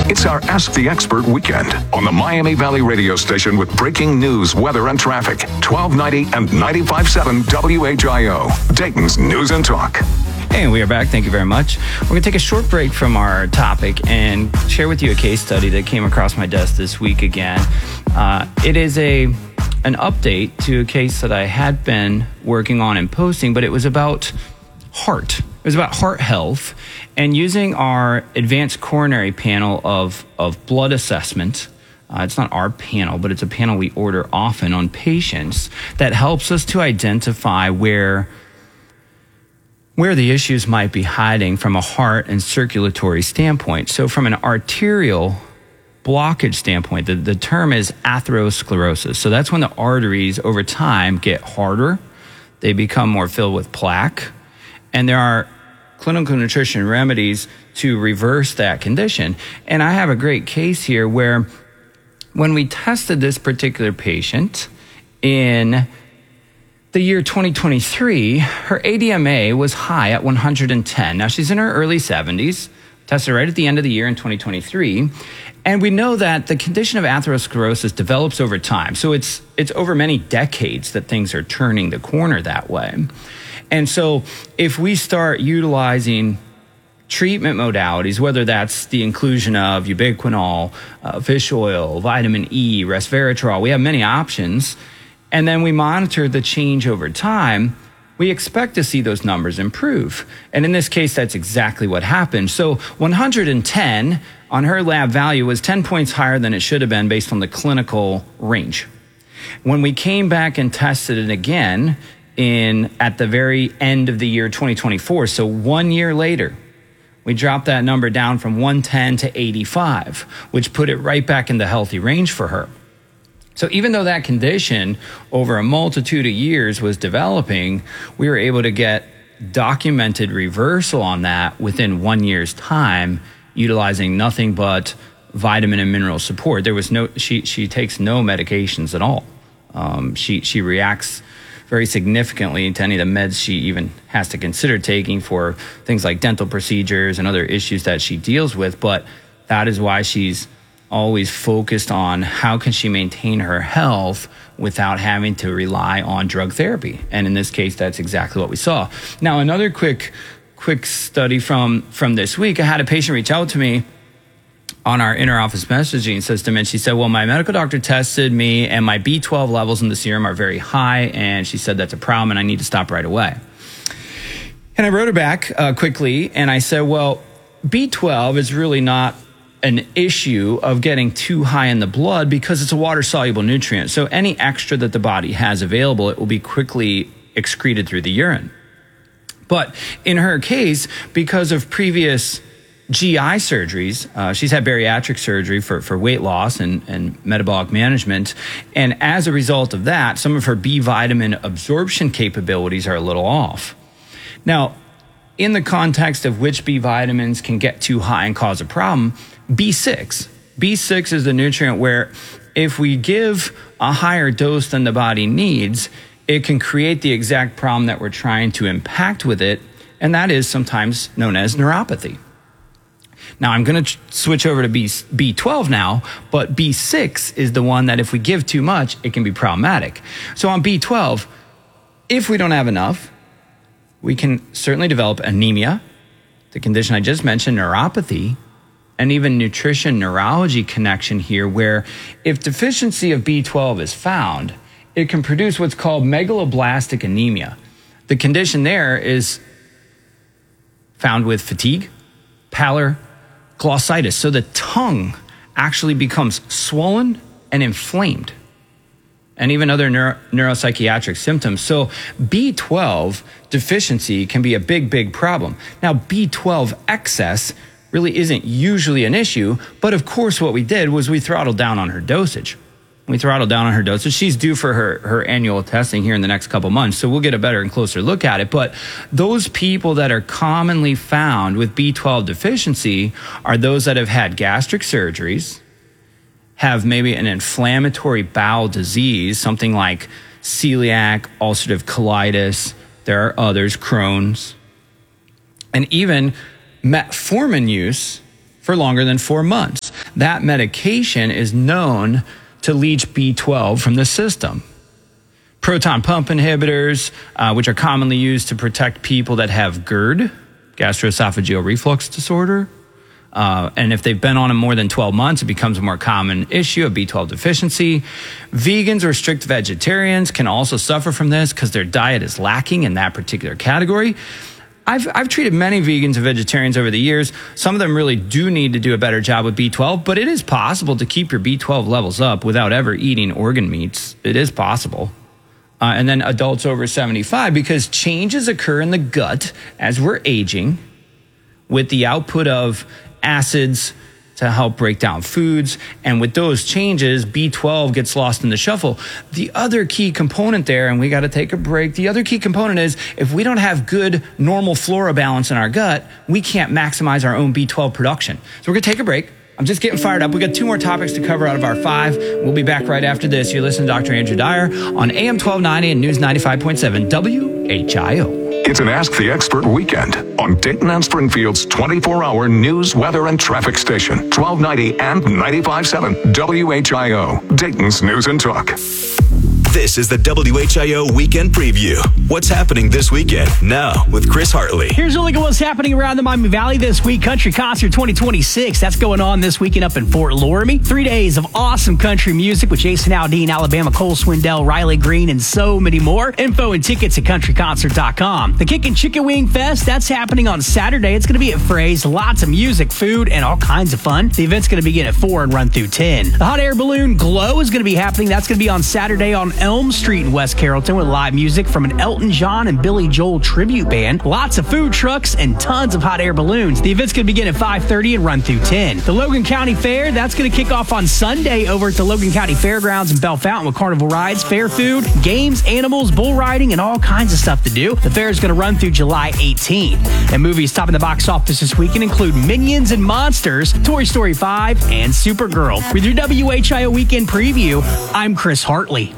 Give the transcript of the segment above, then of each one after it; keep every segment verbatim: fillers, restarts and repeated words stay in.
It's our Ask the Expert weekend on the Miami Valley radio station with breaking news, weather, and traffic. twelve ninety and ninety-five point seven W H I O, Dayton's News and Talk. Hey, we are back. Thank you very much. We're going to take a short break from our topic and share with you a case study that came across my desk this week again. Uh, it is a an update to a case that I had been working on and posting, but it was about heart. It was about heart health and using our advanced coronary panel of, of blood assessment. Uh, it's not our panel, but it's a panel we order often on patients that helps us to identify where where the issues might be hiding from a heart and circulatory standpoint. So from an arterial blockage standpoint, the, the term is atherosclerosis. So that's when the arteries over time get harder. They become more filled with plaque. And there are clinical nutrition remedies to reverse that condition. And I have a great case here where when we tested this particular patient in the year twenty twenty-three, her A D M A was high at one hundred ten. Now, she's in her early seventies, tested right at the end of the year in twenty twenty-three. And we know that the condition of atherosclerosis develops over time. So it's it's over many decades that things are turning the corner that way. And so if we start utilizing treatment modalities, whether that's the inclusion of ubiquinol, uh, fish oil, vitamin E, resveratrol, we have many options, and then we monitor the change over time, we expect to see those numbers improve. And in this case, that's exactly what happened. So one hundred ten on her lab value was ten points higher than it should have been based on the clinical range. When we came back and tested it again in at the very end of the year twenty twenty-four, so one year later, we dropped that number down from one ten to eighty-five, which put it right back in the healthy range for her. So even though that condition over a multitude of years was developing, we were able to get documented reversal on that within one year's time, utilizing nothing but vitamin and mineral support. There was no, she she takes no medications at all. Um, she she reacts very significantly to any of the meds she even has to consider taking for things like dental procedures and other issues that she deals with. But that is why she's always focused on how can she maintain her health without having to rely on drug therapy. And in this case, that's exactly what we saw. Now, another quick quick study from, from this week, I had a patient reach out to me on our inter-office messaging system, and she said, well, my medical doctor tested me and my B twelve levels in the serum are very high, and she said that's a problem and I need to stop right away. And I wrote her back uh, quickly, and I said, well, B twelve is really not an issue of getting too high in the blood because it's a water-soluble nutrient. So any extra that the body has available, it will be quickly excreted through the urine. But in her case, because of previous G I surgeries, uh, she's had bariatric surgery for, for weight loss and, and metabolic management. And as a result of that, some of her B vitamin absorption capabilities are a little off. Now, in the context of which B vitamins can get too high and cause a problem, B six. B six is the nutrient where if we give a higher dose than the body needs, it can create the exact problem that we're trying to impact with it, and that is sometimes known as neuropathy. Now, I'm going to switch over to B, B twelve now, but B six is the one that if we give too much, it can be problematic. So on B twelve, if we don't have enough, we can certainly develop anemia, the condition I just mentioned, neuropathy, and even nutrition neurology connection here, where if deficiency of B twelve is found, it can produce what's called megaloblastic anemia. The condition there is found with fatigue, pallor, glossitis. So the tongue actually becomes swollen and inflamed, and even other neuro- neuropsychiatric symptoms. So B twelve deficiency can be a big, big problem. Now, B twelve excess really isn't usually an issue, but of course what we did was we throttled down on her dosage. We throttled down on her dosage. She's due for her, her annual testing here in the next couple months, so we'll get a better and closer look at it. But those people that are commonly found with B twelve deficiency are those that have had gastric surgeries, have maybe an inflammatory bowel disease, something like celiac, ulcerative colitis, there are others, Crohn's, and even metformin use for longer than four months. that medication is known to leach B twelve from the system. Proton pump inhibitors, uh, which are commonly used to protect people that have GERD, gastroesophageal reflux disorder. Uh, and if they've been on them more than twelve months, it becomes a more common issue of B twelve deficiency. Vegans or strict vegetarians can also suffer from this because their diet is lacking in that particular category. I've, I've treated many vegans and vegetarians over the years. Some of them really do need to do a better job with B twelve, but it is possible to keep your B twelve levels up without ever eating organ meats. It is possible. Uh, and then adults over seventy-five, because changes occur in the gut as we're aging with the output of acids to help break down foods. And with those changes, B twelve gets lost in the shuffle. The other key component there, and we got to take a break, the other key component is if we don't have good normal flora balance in our gut, we can't maximize our own B twelve production. So we're going to take a break. I'm just getting fired up. We got two more topics to cover out of our five. We'll be back right after this. You're listening to Doctor Andrew Dyer on A M twelve ninety and News ninety-five point seven W H I O. It's an Ask the Expert weekend on Dayton and Springfield's twenty-four hour news, weather, and traffic station, twelve ninety and ninety-five point seven W H I O, Dayton's News and Talk. This is the W H I O Weekend Preview. What's happening this weekend? Now with Chris Hartley. Here's a look at what's happening around the Miami Valley this week. Country Concert twenty twenty-six. That's going on this weekend up in Fort Loramie. Three days of awesome country music with Jason Aldean, Alabama, Cole Swindell, Riley Green, and so many more. Info and tickets at country concert dot com. The Kickin' Chicken Wing Fest, that's happening on Saturday. It's going to be at Fray's. Lots of music, food, and all kinds of fun. The event's going to begin at four and run through ten. The Hot Air Balloon Glow is going to be happening. That's going to be on Saturday on Elm Street in West Carrollton with live music from an Elton John and Billy Joel tribute band. Lots of food trucks and tons of hot air balloons. The event's going to begin at five thirty and run through ten. The Logan County Fair, that's going to kick off on Sunday over at the Logan County Fairgrounds in Bell Fountain with carnival rides, fair food, games, animals, bull riding, and all kinds of stuff to do. The fair is going to run through July eighteenth. And movies topping the box office this weekend include Minions and Monsters, Toy Story five, and Supergirl. With your W H I O Weekend Preview, I'm Chris Hartley.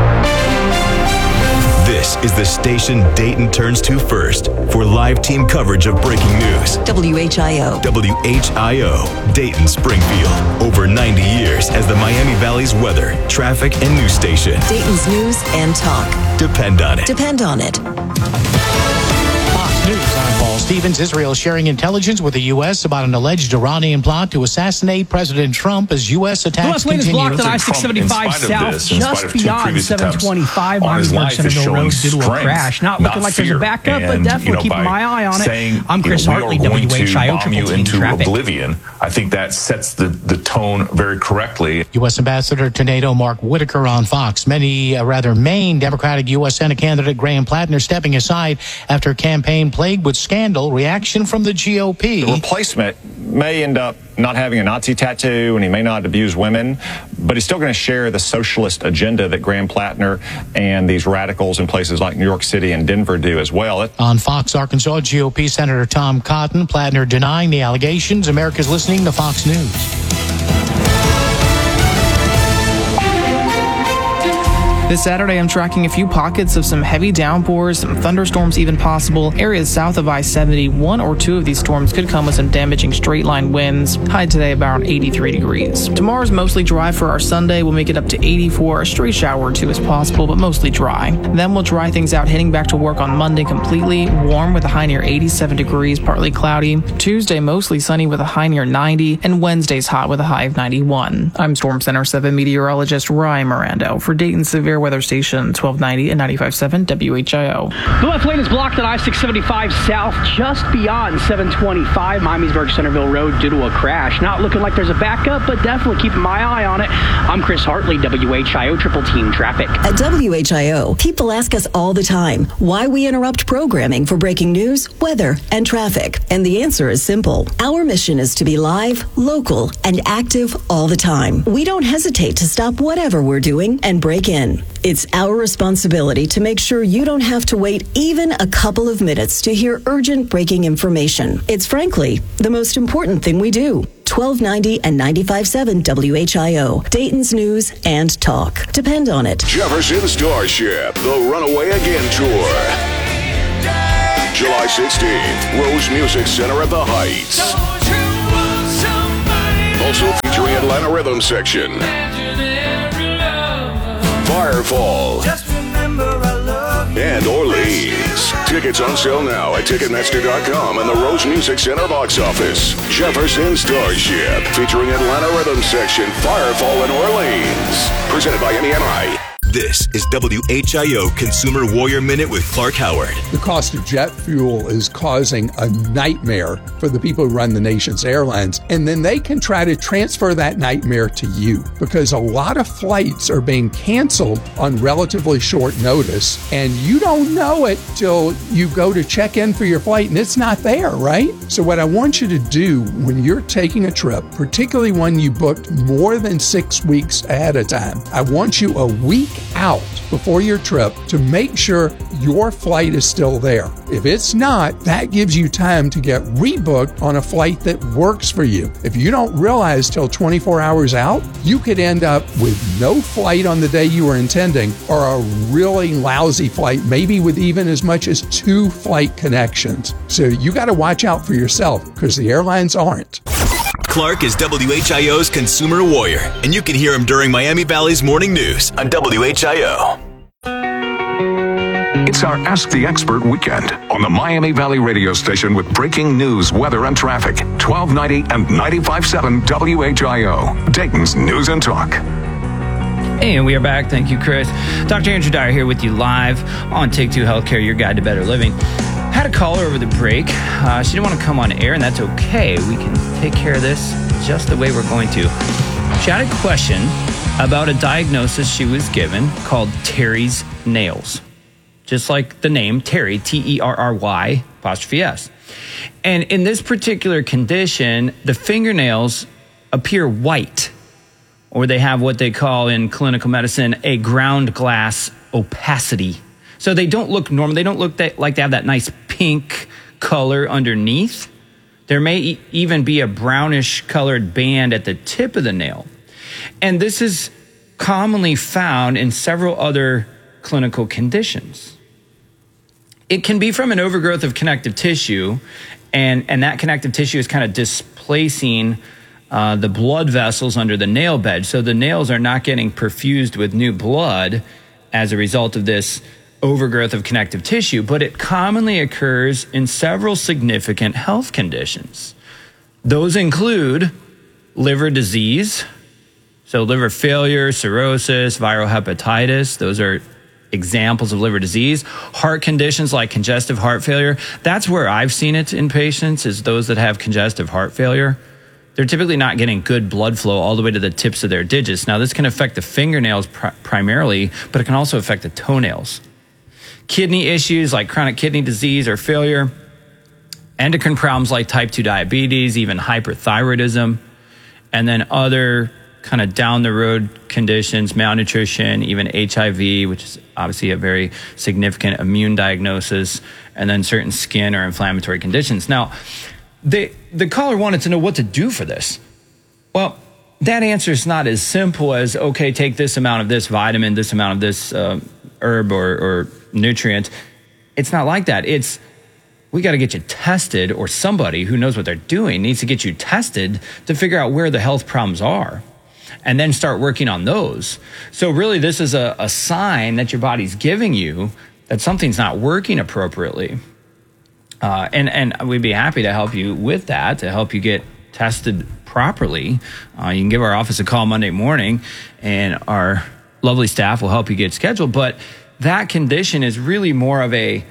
This is the station Dayton turns to first for live team coverage of breaking news. W H I O. W H I O, Dayton, Springfield. Over ninety years as the Miami Valley's weather, traffic, and news station. Dayton's News and Talk. Depend on it. Depend on it. Fox News, I'm Paul Stevens. Israel sharing intelligence with the U S about an alleged Iranian plot to assassinate President Trump as U S attacks The West Lane is continue. blocked on I six seventy-five South, just beyond seven twenty-five Miamisburg Centerville Road due to a crash. Not looking like there's a backup, but definitely keeping my eye on it. I'm Chris Hartley, W H I O Triple Team Traffic. Oblivion. I think that sets the, the tone very correctly. U S Ambassador to NATO Mark Whitaker on Fox. Many, uh, rather, Maine Democratic U S Senate candidate Graham Plattner stepping aside after a campaign plagued with scandal. Reaction from the G O P. The replacement may end up not having a Nazi tattoo, and he may not abuse women, but he's still going to share the socialist agenda that Graham Plattner and these radicals in places like New York City and Denver do as well. On Fox Arkansas, G O P Senator Tom Cotton, Plattner denying the allegations. America's listening to Fox News. This Saturday, I'm tracking a few pockets of some heavy downpours, some thunderstorms even possible. Areas south of I seventy, one or two of these storms could come with some damaging straight-line winds. High today about eighty-three degrees. Tomorrow's mostly dry for our Sunday. We'll make it up to eighty-four. A stray shower or two is possible, but mostly dry. Then we'll dry things out, heading back to work on Monday completely warm with a high near eighty-seven degrees, partly cloudy. Tuesday, mostly sunny with a high near ninety, and Wednesday's hot with a high of ninety-one. I'm Storm Center seven meteorologist Ryan Mirando for Dayton Severe Weather Station twelve ninety and ninety-five point seven W H I O. The left lane is blocked on I six seventy-five South, just beyond seven twenty-five Miamisburg Centerville Road due to a crash. Not looking like there's a backup, but definitely keeping my eye on it. I'm Chris Hartley, W H I O Triple Team Traffic. At W H I O, people ask us all the time why we interrupt programming for breaking news, weather, and traffic. And the answer is simple. Our mission is to be live, local, and active all the time. We don't hesitate to stop whatever we're doing and break in. It's our responsibility to make sure you don't have to wait even a couple of minutes to hear urgent breaking information. It's frankly the most important thing we do. twelve ninety and ninety-five point seven W H I O, Dayton's News and Talk. Depend on it. Jefferson Starship, the Runaway Again Tour. July sixteenth, Rose Music Center at the Heights. Also featuring featuring Atlanta Rhythm Section, Firefall, and Orleans. Tickets on sale now at Ticketmaster dot com and the Rose Music Center box office. Jefferson Starship, featuring Atlanta Rhythm Section, Firefall, and Orleans. Presented by M E M I. This is W H I O Consumer Warrior Minute with Clark Howard. The cost of jet fuel is causing a nightmare for the people who run the nation's airlines, and then they can try to transfer that nightmare to you because a lot of flights are being canceled on relatively short notice, and you don't know it till you go to check in for your flight and it's not there, right? So what I want you to do when you're taking a trip, particularly one you booked more than six weeks ahead of time, I want you a week out before your trip to make sure your flight is still there. If it's not, that gives you time to get rebooked on a flight that works for you. If you don't realize till twenty-four hours out, you could end up with no flight on the day you were intending or a really lousy flight, maybe with even as much as two flight connections. So you got to watch out for yourself because the airlines aren't. Clark is W H I O's Consumer Warrior, and you can hear him during Miami Valley's Morning News on W H I O. It's our Ask the Expert weekend on the Miami Valley radio station with breaking news, weather, and traffic. twelve ninety and ninety-five point seven W H I O, Dayton's News and Talk. And we are back. Thank you, Chris. Doctor Andrew Dyer here with you live on Take Two Healthcare, your guide to better living. Had a caller over the break. Uh, she didn't want to come on air, and that's okay. We can take care of this just the way we're going to. She had a question about a diagnosis she was given called Terry's nails. Just like the name, Terry, T E R R Y, apostrophe S. And in this particular condition, the fingernails appear white, or they have what they call in clinical medicine a ground glass opacity. So they don't look normal. They don't look that, like they have that nice pink color underneath. There may e- even be a brownish colored band at the tip of the nail. And this is commonly found in several other clinical conditions. It can be from an overgrowth of connective tissue, and, and that connective tissue is kind of displacing uh, the blood vessels under the nail bed. So the nails are not getting perfused with new blood as a result of this overgrowth of connective tissue, but it commonly occurs in several significant health conditions. Those include liver disease, so liver failure, cirrhosis, viral hepatitis. Those are examples of liver disease. Heart conditions like congestive heart failure. That's where I've seen it in patients, is those that have congestive heart failure. They're typically not getting good blood flow all the way to the tips of their digits. Now, this can affect the fingernails pr- primarily, but it can also affect the toenails. Kidney issues like chronic kidney disease or failure, endocrine problems like type two diabetes, even hyperthyroidism, and then other kind of down the road conditions, malnutrition, even H I V, which is obviously a very significant immune diagnosis, and then certain skin or inflammatory conditions. Now, the, the caller wanted to know what to do for this. Well, that answer is not as simple as, okay, take this amount of this vitamin, this amount of this uh, herb or, or nutrient. It's not like that. It's, we got to get you tested, or somebody who knows what they're doing needs to get you tested to figure out where the health problems are and then start working on those. So really, this is a, a sign that your body's giving you that something's not working appropriately. Uh, and, and we'd be happy to help you with that, to help you get tested properly. Uh, you can give our office a call Monday morning, and our lovely staff will help you get scheduled. But that condition is really more of a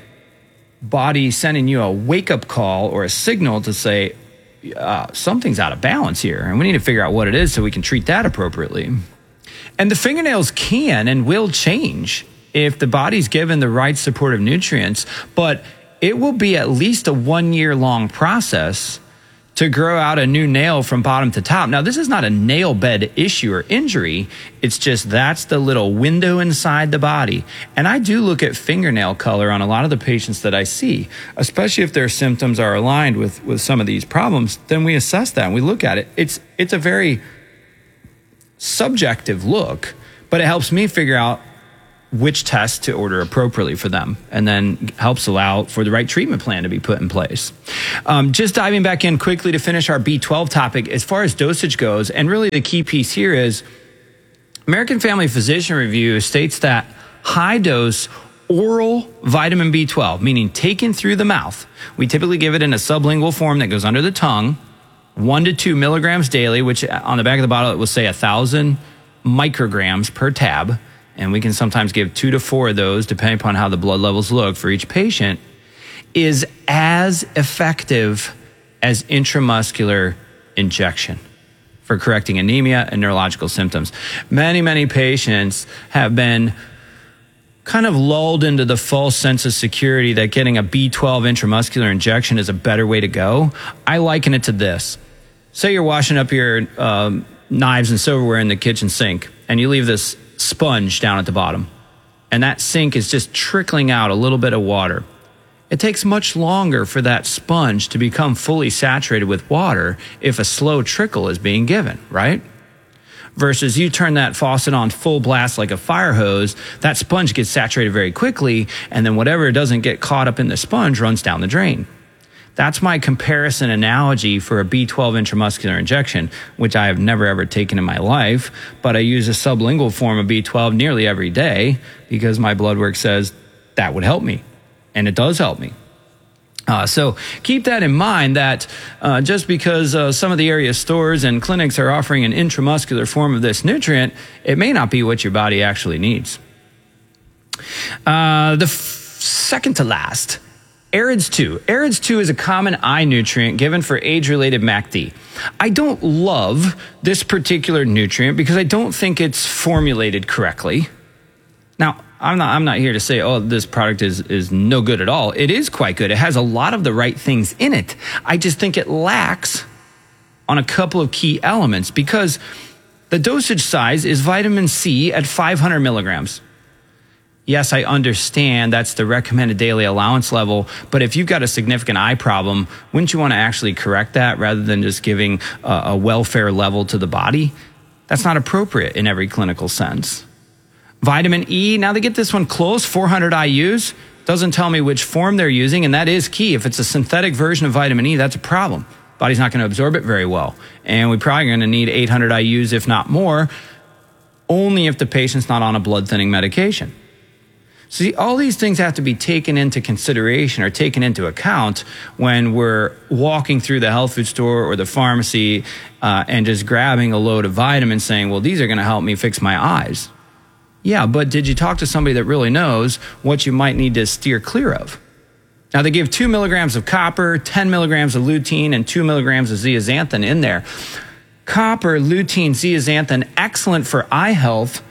body sending you a wake-up call or a signal to say, uh, something's out of balance here, and we need to figure out what it is so we can treat that appropriately. And the fingernails can and will change if the body's given the right supportive nutrients, but it will be at least a one-year-long process to grow out a new nail from bottom to top. Now, this is not a nail bed issue or injury. It's just that's the little window inside the body. And I do look at fingernail color on a lot of the patients that I see, especially if their symptoms are aligned with, with some of these problems. Then we assess that and we look at it. It's, it's a very subjective look, but it helps me figure out which tests to order appropriately for them, and then helps allow for the right treatment plan to be put in place. Um, just diving back in quickly to finish our B twelve topic, as far as dosage goes, and really the key piece here is American Family Physician Review states that high dose oral vitamin B twelve, meaning taken through the mouth, we typically give it in a sublingual form that goes under the tongue, one to two milligrams daily, which on the back of the bottle it will say a thousand micrograms per tab. And we can sometimes give two to four of those, depending upon how the blood levels look for each patient, is as effective as intramuscular injection for correcting anemia and neurological symptoms. Many, many patients have been kind of lulled into the false sense of security that getting a B twelve intramuscular injection is a better way to go. I liken it to this. Say you're washing up your um, knives and silverware in the kitchen sink, and you leave this sponge down at the bottom, and that sink is just trickling out a little bit of water. It takes much longer for that sponge to become fully saturated with water if a slow trickle is being given, right? Versus you turn that faucet on full blast like a fire hose, that sponge gets saturated very quickly, and then whatever doesn't get caught up in the sponge runs down the drain. That's my comparison analogy for a B twelve intramuscular injection, which I have never ever taken in my life, but I use a sublingual form of B twelve nearly every day because my blood work says that would help me, and it does help me. Uh, so keep that in mind that uh, just because uh, some of the area stores and clinics are offering an intramuscular form of this nutrient, it may not be what your body actually needs. Uh, the f- second to last, AREDS two. AREDS two is a common eye nutrient given for age-related M A C D. I don't love this particular nutrient because I don't think it's formulated correctly. Now, I'm not I'm not here to say, oh, this product is, is no good at all. It is quite good. It has a lot of the right things in it. I just think it lacks on a couple of key elements because the dosage size is vitamin C at five hundred milligrams. Yes, I understand that's the recommended daily allowance level, but if you've got a significant eye problem, wouldn't you want to actually correct that rather than just giving a, a welfare level to the body? That's not appropriate in every clinical sense. Vitamin E, now they get this one close, four hundred I U's. Doesn't tell me which form they're using, and that is key. If it's a synthetic version of vitamin E, that's a problem. Body's not going to absorb it very well. And we're probably going to need eight hundred I U's, if not more, only if the patient's not on a blood-thinning medication. So see, all these things have to be taken into consideration or taken into account when we're walking through the health food store or the pharmacy uh, and just grabbing a load of vitamins saying, well, these are going to help me fix my eyes. Yeah, but did you talk to somebody that really knows what you might need to steer clear of? Now, they give two milligrams of copper, ten milligrams of lutein, and two milligrams of zeaxanthin in there. Copper, lutein, zeaxanthin, excellent for eye health,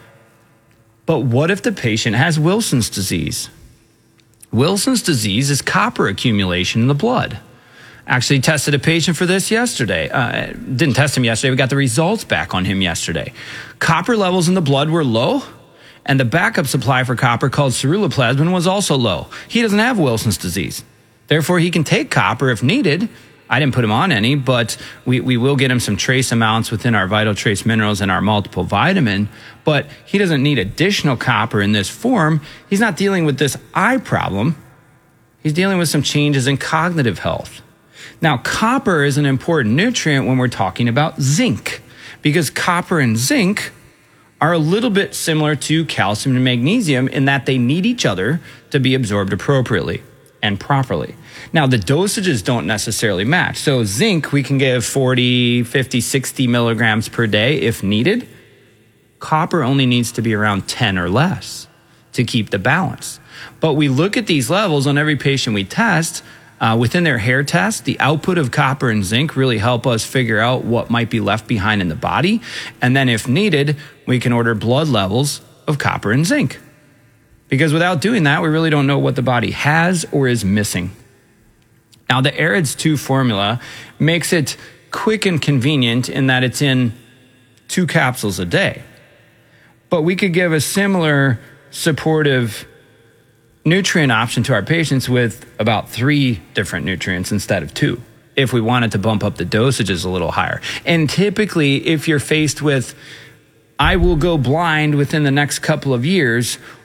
but what if the patient has Wilson's disease? Wilson's disease is copper accumulation in the blood. Actually tested a patient for this yesterday. Uh, didn't test him yesterday. We got the results back on him yesterday. Copper levels in the blood were low, and the backup supply for copper called ceruloplasmin was also low. He doesn't have Wilson's disease. Therefore, he can take copper if needed. I didn't put him on any, but we, we will get him some trace amounts within our Vital Trace Minerals and our multiple vitamin, but he doesn't need additional copper in this form. He's not dealing with this eye problem. He's dealing with some changes in cognitive health. Now, copper is an important nutrient when we're talking about zinc, because copper and zinc are a little bit similar to calcium and magnesium in that they need each other to be absorbed appropriately and properly. Now, the dosages don't necessarily match. So zinc, we can give forty, fifty, sixty milligrams per day if needed. Copper only needs to be around ten or less to keep the balance. But we look at these levels on every patient we test. Uh, within their hair test, the output of copper and zinc really help us figure out what might be left behind in the body. And then if needed, we can order blood levels of copper and zinc. Because without doing that, we really don't know what the body has or is missing. Now, the AREDS two formula makes it quick and convenient in that it's in two capsules a day. But we could give a similar supportive nutrient option to our patients with about three different nutrients instead of two, if we wanted to bump up the dosages a little higher. And typically, if you're faced with, I will go blind within the next couple of years,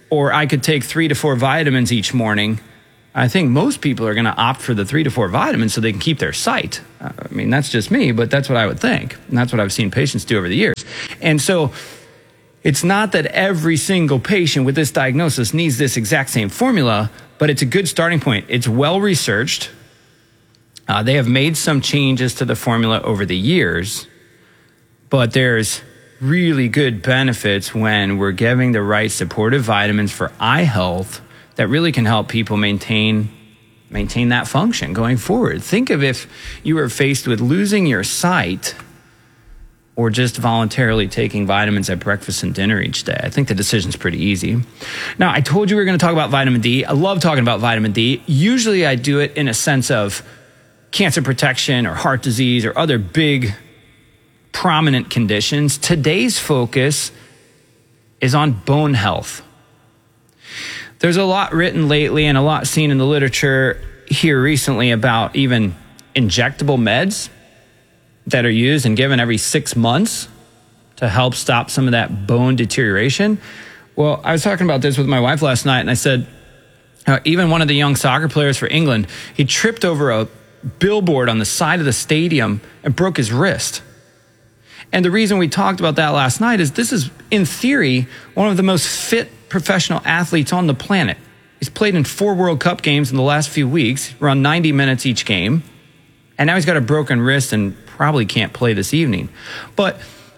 or I could take three to four vitamins each morning, I think most people are going to opt for the three to four vitamins so they can keep their sight. I mean, that's just me, but that's what I would think. And that's what I've seen patients do over the years. And so it's not that every single patient with this diagnosis needs this exact same formula, but it's a good starting point. It's well researched. Uh, they have made some changes to the formula over the years, but there's really good benefits when we're giving the right supportive vitamins for eye health that really can help people maintain maintain that function going forward. Think of if you were faced with losing your sight or just voluntarily taking vitamins at breakfast and dinner each day. I think the decision's pretty easy. Now, I told you we were going to talk about vitamin D. I love talking about vitamin D. Usually I do it in a sense of cancer protection or heart disease or other big prominent conditions. Today's focus is on bone health. There's a lot written lately and a lot seen in the literature here recently about even injectable meds that are used and given every six months to help stop some of that bone deterioration. Well, I was talking about this with my wife last night, and I said, uh, even one of the young soccer players for England, he tripped over a billboard on the side of the stadium and broke his wrist. And the reason we talked about that last night is this is, in theory, one of the most fit professional athletes on the planet. He's played in four World Cup games in the last few weeks, around ninety minutes each game. And now he's got a broken wrist and probably can't play this evening. But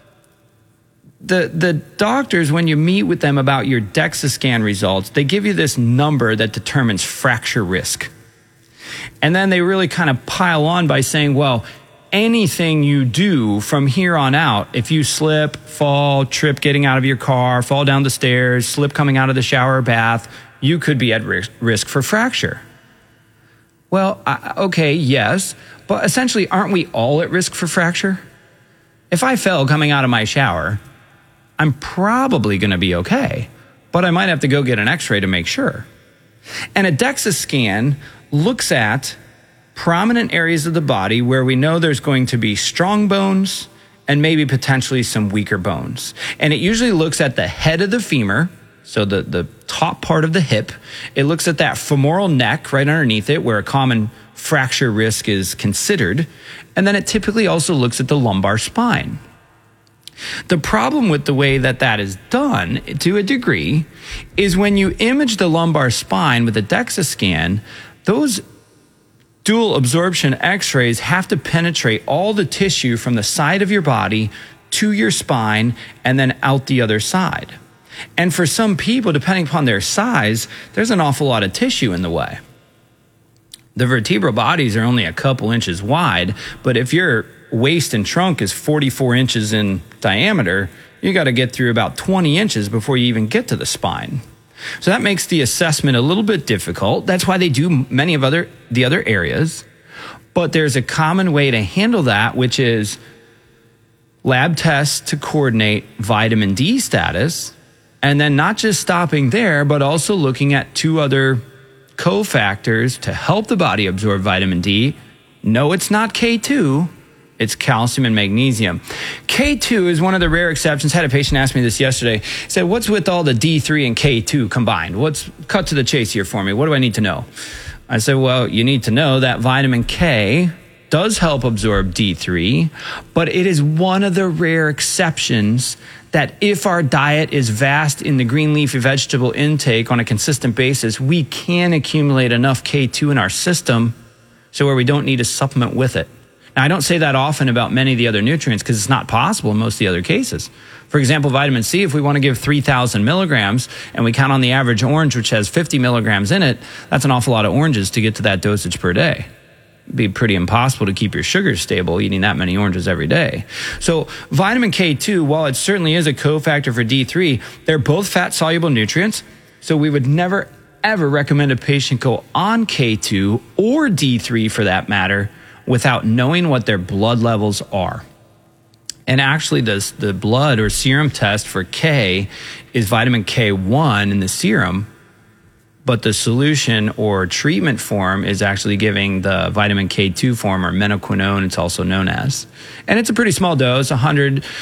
the the doctors, when you meet with them about your DEXA scan results, they give you this number that determines fracture risk. And then they really kind of pile on by saying, well, anything you do from here on out, if you slip, fall, trip getting out of your car, fall down the stairs, slip coming out of the shower or bath, you could be at risk for fracture. Well, I, okay, yes, but essentially, aren't we all at risk for fracture? If I fell coming out of my shower, I'm probably going to be okay, but I might have to go get an x-ray to make sure. And a DEXA scan looks at prominent areas of the body where we know there's going to be strong bones and maybe potentially some weaker bones. And it usually looks at the head of the femur, so the, the top part of the hip. It looks at that femoral neck right underneath it where a common fracture risk is considered. And then it typically also looks at the lumbar spine. The problem with the way that that is done, to a degree, is when you image the lumbar spine with a DEXA scan, those dual absorption x-rays have to penetrate all the tissue from the side of your body to your spine and then out the other side. And for some people, depending upon their size, there's an awful lot of tissue in the way. The vertebral bodies are only a couple inches wide, but if your waist and trunk is forty-four inches in diameter, you got to get through about twenty inches before you even get to the spine. So that makes the assessment a little bit difficult. That's why they do many of other the other areas. But there's a common way to handle that, which is lab tests to coordinate vitamin D status, and then not just stopping there, but also looking at two other cofactors to help the body absorb vitamin D. No, it's not K two. It's calcium and magnesium. K two is one of the rare exceptions. Had a patient ask me this yesterday. He said, what's with all the D three and K two combined? What's cut to the chase here for me? What do I need to know? I said, well, you need to know that vitamin K does help absorb D three, but it is one of the rare exceptions that if our diet is vast in the green leafy vegetable intake on a consistent basis, we can accumulate enough K two in our system so where we don't need to supplement with it. Now, I don't say that often about many of the other nutrients because it's not possible in most of the other cases. For example, vitamin C, if we want to give three thousand milligrams and we count on the average orange, which has fifty milligrams in it, that's an awful lot of oranges to get to that dosage per day. It'd be pretty impossible to keep your sugars stable eating that many oranges every day. So vitamin K two, while it certainly is a cofactor for D three, they're both fat-soluble nutrients. So we would never, ever recommend a patient go on K two or D three for that matter without knowing what their blood levels are. And actually, this, the blood or serum test for K is vitamin K one in the serum, but the solution or treatment form is actually giving the vitamin K two form, or menaquinone, it's also known as. And it's a pretty small dose, one hundred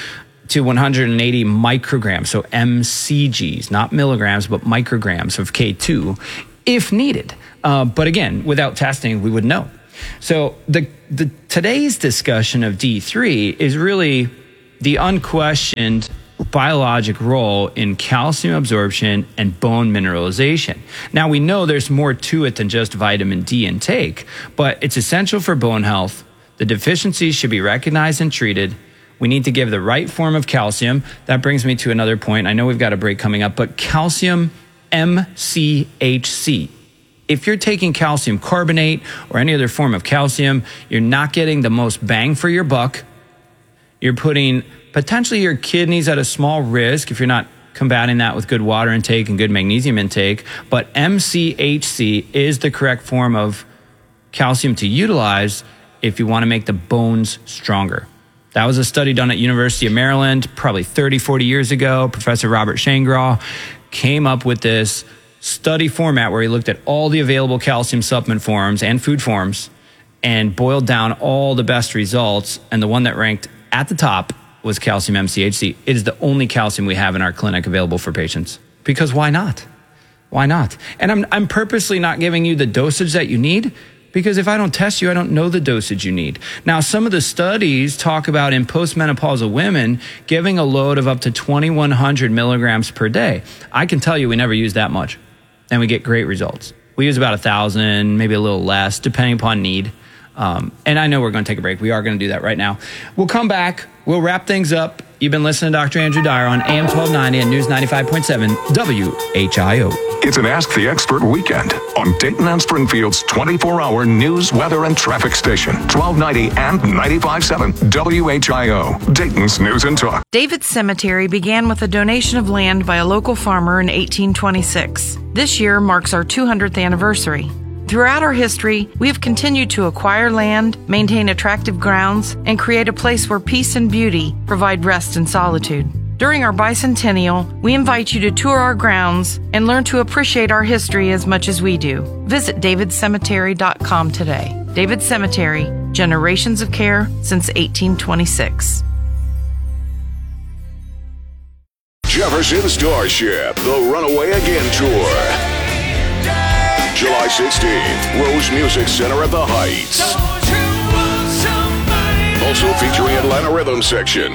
to one hundred eighty micrograms, so M C Gs, not milligrams, but micrograms of K two if needed. Uh, but again, without testing, we would know. So the, the today's discussion of D three is really the unquestioned biologic role in calcium absorption and bone mineralization. Now, we know there's more to it than just vitamin D intake, but it's essential for bone health. The deficiencies should be recognized and treated. We need to give the right form of calcium. That brings me to another point. I know we've got a break coming up, but calcium M C H C. If you're taking calcium carbonate or any other form of calcium, you're not getting the most bang for your buck. You're putting potentially your kidneys at a small risk if you're not combating that with good water intake and good magnesium intake. But M C H C is the correct form of calcium to utilize if you want to make the bones stronger. That was a study done at University of Maryland probably thirty, forty years ago. Professor Robert Shangraw came up with this study format where he looked at all the available calcium supplement forms and food forms and boiled down all the best results. And the one that ranked at the top was calcium M C H C. It is the only calcium we have in our clinic available for patients. Because why not? Why not? And I'm, I'm purposely not giving you the dosage that you need, because if I don't test you, I don't know the dosage you need. Now, some of the studies talk about in postmenopausal women giving a load of up to twenty-one hundred milligrams per day. I can tell you we never use that much, and we get great results. We use about one thousand, maybe a little less, depending upon need. Um, and I know we're going to take a break. We are going to do that right now. We'll come back. We'll wrap things up. You've been listening to Doctor Andrew Dyer on A M twelve ninety and News ninety-five point seven W H I O. It's an Ask the Expert weekend on Dayton and Springfield's twenty-four hour news, weather, and traffic station, twelve ninety and ninety-five point seven W H I O, Dayton's News and Talk. David's Cemetery began with a donation of land by a local farmer in eighteen twenty-six. This year marks our two hundredth anniversary. Throughout our history, we have continued to acquire land, maintain attractive grounds, and create a place where peace and beauty provide rest and solitude. During our bicentennial, we invite you to tour our grounds and learn to appreciate our history as much as we do. Visit david cemetery dot com today. David Cemetery, generations of care since eighteen twenty-six. Jefferson Starship, the Runaway Again Tour. July sixteenth, Rose Music Center at the Heights. Also featuring Atlanta Rhythm Section,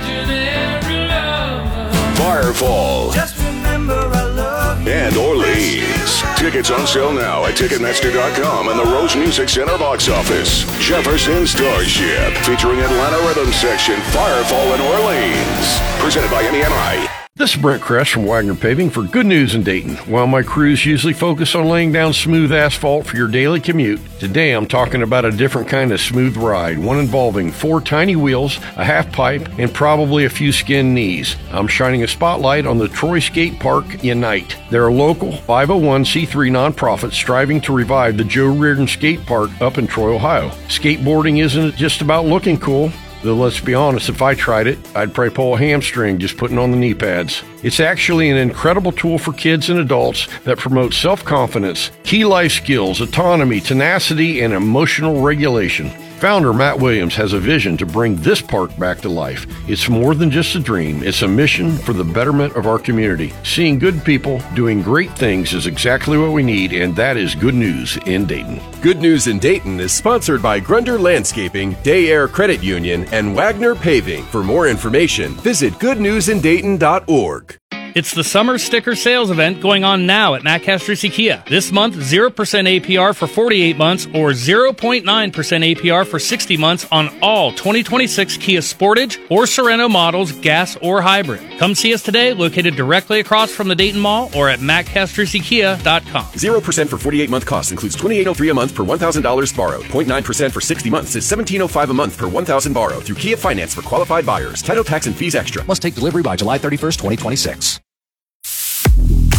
Firefall, and Orleans. Tickets on sale now at Ticketmaster dot com and the Rose Music Center box office. Jefferson Starship, featuring Atlanta Rhythm Section, Firefall, and Orleans. Presented by N E M I. This is Brent Kress from Wagner Paving for Good News in Dayton. While my crews usually focus on laying down smooth asphalt for your daily commute, today I'm talking about a different kind of smooth ride, one involving four tiny wheels, a half pipe, and probably a few skinned knees. I'm shining a spotlight on the Troy Skate Park Unite. They're a local five oh one c three nonprofit striving to revive the Joe Reardon Skate Park up in Troy, Ohio. Skateboarding isn't just about looking cool. Though let's be honest, if I tried it, I'd probably pull a hamstring just putting on the knee pads. It's actually an incredible tool for kids and adults that promotes self-confidence, key life skills, autonomy, tenacity, and emotional regulation. Founder Matt Williams has a vision to bring this park back to life. It's more than just a dream. It's a mission for the betterment of our community. Seeing good people doing great things is exactly what we need, and that is Good News in Dayton. Good News in Dayton is sponsored by Grunder Landscaping, Day Air Credit Union, and Wagner Paving. For more information, visit good news in dayton dot org. It's the summer sticker sales event going on now at Matt Castrucci Kia. This month, zero percent A P R for forty-eight months or zero point nine percent A P R for sixty months on all twenty twenty-six Kia Sportage or Sorento models, gas or hybrid. Come see us today, located directly across from the Dayton Mall or at matt castrucci kia dot com. zero percent for forty-eight month cost includes twenty-eight oh three a month per one thousand dollars borrowed. zero point nine percent for sixty months is seventeen oh five a month per one thousand dollars borrowed through Kia Finance for qualified buyers. Title, tax, and fees extra. Must take delivery by July thirty-first, twenty twenty-six.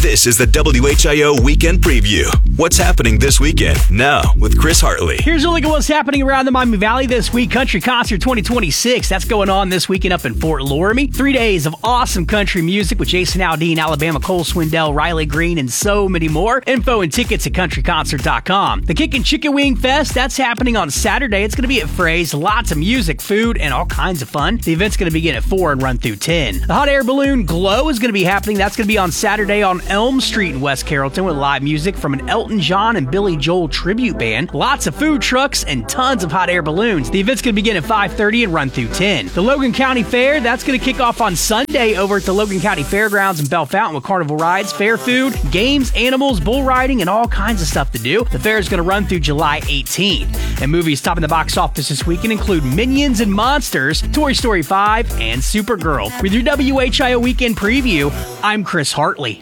This is the W H I O Weekend Preview. What's happening this weekend? Now with Chris Hartley. Here's a look at what's happening around the Miami Valley this week. Country Concert twenty twenty-six. That's going on this weekend up in Fort Laramie. Three days of awesome country music with Jason Aldean, Alabama, Cole Swindell, Riley Green, and so many more. Info and tickets at country concert dot com. The Kickin' Chicken Wing Fest, that's happening on Saturday. It's going to be at Frey's. Lots of music, food, and all kinds of fun. The event's going to begin at four and run through ten. The Hot Air Balloon Glow is going to be happening. That's going to be on Saturday on Elm Street in West Carrollton with live music from an Elton John and Billy Joel tribute band. Lots of food trucks and tons of hot air balloons. The event's going to begin at five thirty and run through ten. The Logan County Fair, that's going to kick off on Sunday over at the Logan County Fairgrounds in Bell Fountain with carnival rides, fair food, games, animals, bull riding, and all kinds of stuff to do. The fair is going to run through July eighteenth. And movies topping the box office this weekend include Minions and Monsters, Toy Story five, and Supergirl. With your W H I O Weekend Preview, I'm Chris Hartley.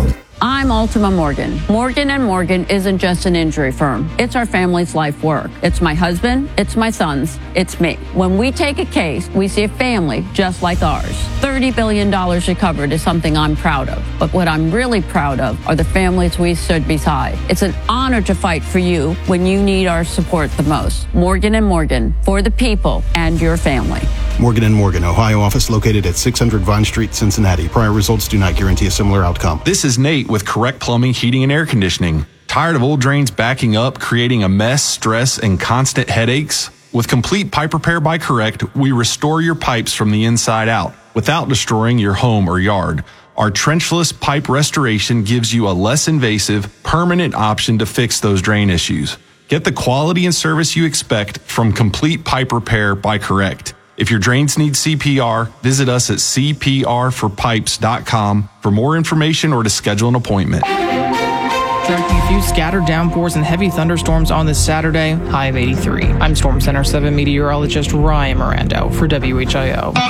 I'm Ultima Morgan. Morgan and Morgan isn't just an injury firm. It's our family's life work. It's my husband, it's my sons, it's me. When we take a case, we see a family just like ours. thirty billion dollars recovered is something I'm proud of. But what I'm really proud of are the families we stood beside. It's an honor to fight for you when you need our support the most. Morgan and Morgan, for the people and your family. Morgan and Morgan, Ohio office located at six hundred Vine Street, Cincinnati. Prior results do not guarantee a similar outcome. This is Nate with Correct Plumbing, Heating, and Air Conditioning. Tired of old drains backing up, creating a mess, stress, and constant headaches? With complete pipe repair by Correct, we restore your pipes from the inside out without destroying your home or yard. Our trenchless pipe restoration gives you a less invasive, permanent option to fix those drain issues. Get the quality and service you expect from complete pipe repair by Correct. If your drains need C P R, visit us at c p r for pipes dot com for more information or to schedule an appointment. Tracking a few scattered downpours and heavy thunderstorms on this Saturday, high of eighty-three. I'm Storm Center seven meteorologist Ryan Mirando for W H I O.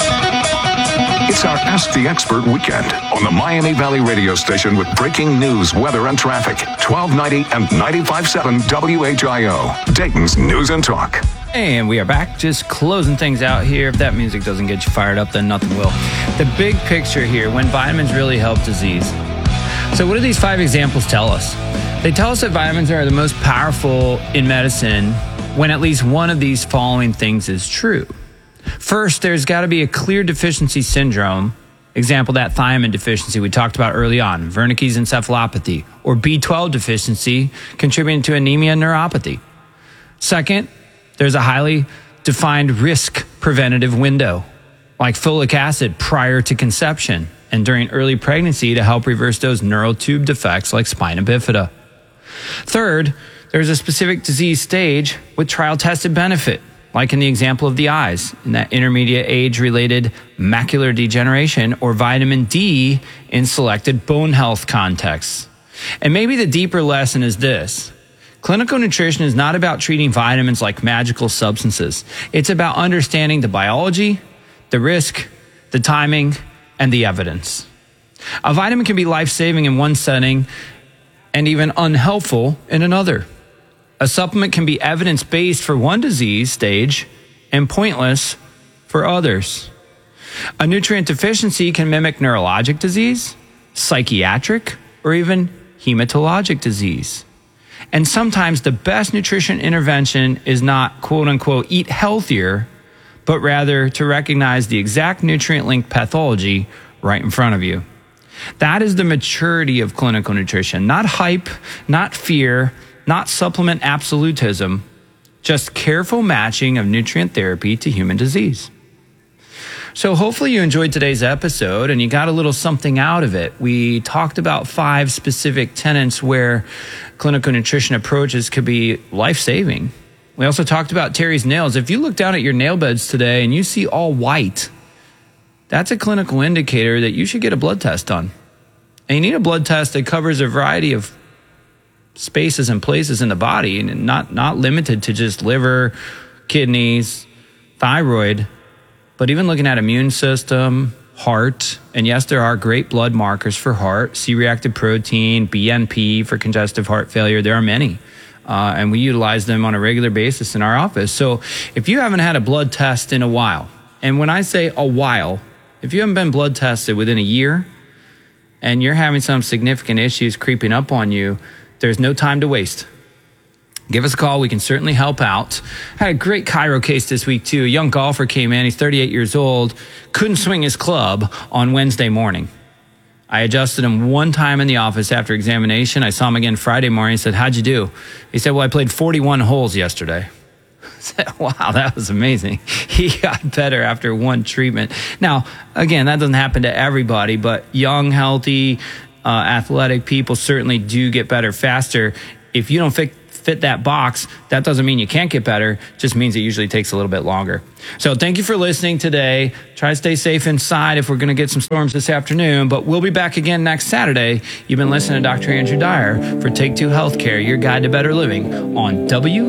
It's our Ask the Expert weekend on the Miami Valley radio station with breaking news, weather, and traffic. twelve ninety and ninety-five point seven W H I O, Dayton's News and Talk. And we are back, just closing things out here. If that music doesn't get you fired up, then nothing will. The big picture here, when vitamins really help disease. So what do these five examples tell us? They tell us that vitamins are the most powerful in medicine when at least one of these following things is true. First, there's got to be a clear deficiency syndrome. Example, that thiamine deficiency we talked about early on, Wernicke's encephalopathy, or B twelve deficiency contributing to anemia and neuropathy. Second, there's a highly defined risk preventative window, like folic acid prior to conception and during early pregnancy to help reverse those neural tube defects like spina bifida. Third, there's a specific disease stage with trial-tested benefit, like in the example of the eyes, in that intermediate age-related macular degeneration, or vitamin D in selected bone health contexts. And maybe the deeper lesson is this. Clinical nutrition is not about treating vitamins like magical substances. It's about understanding the biology, the risk, the timing, and the evidence. A vitamin can be life-saving in one setting and even unhelpful in another. A supplement can be evidence-based for one disease stage and pointless for others. A nutrient deficiency can mimic neurologic disease, psychiatric, or even hematologic disease. And sometimes the best nutrition intervention is not, quote unquote, eat healthier, but rather to recognize the exact nutrient-linked pathology right in front of you. That is the maturity of clinical nutrition. Not hype, not fear, not supplement absolutism, just careful matching of nutrient therapy to human disease. So hopefully you enjoyed today's episode and you got a little something out of it. We talked about five specific tenets where clinical nutrition approaches could be life-saving. We also talked about Terry's nails. If you look down at your nail beds today and you see all white, that's a clinical indicator that you should get a blood test done. And you need a blood test that covers a variety of spaces and places in the body, and not, not limited to just liver, kidneys, thyroid, but even looking at immune system, heart, and yes, there are great blood markers for heart, C-reactive protein, B N P for congestive heart failure. There are many, uh, and we utilize them on a regular basis in our office. So if you haven't had a blood test in a while, and when I say a while, if you haven't been blood tested within a year, and you're having some significant issues creeping up on you, there's no time to waste. Give us a call. We can certainly help out. Had a great chiro case this week, too. A young golfer came in. He's thirty-eight years old. Couldn't swing his club on Wednesday morning. I adjusted him one time in the office after examination. I saw him again Friday morning. He said, how'd you do? He said, well, I played forty-one holes yesterday. I said, wow, that was amazing. He got better after one treatment. Now, again, that doesn't happen to everybody, but young, healthy, uh, athletic people certainly do get better faster. If you don't fit, fit that box, that doesn't mean you can't get better. It just means it usually takes a little bit longer. So thank you for listening today. Try to stay safe inside if we're going to get some storms this afternoon, but we'll be back again next Saturday. You've been listening to Doctor Andrew Dyer for Take Two Healthcare, your guide to better living on